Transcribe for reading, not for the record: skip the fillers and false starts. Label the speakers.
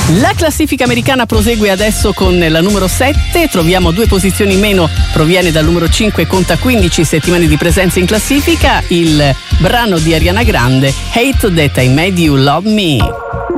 Speaker 1: La classifica americana prosegue adesso con la numero 7, troviamo 2 posizioni in meno, proviene dal numero 5 e conta 15 settimane di presenza in classifica, il brano di Ariana Grande, Hate That I Made You Love Me.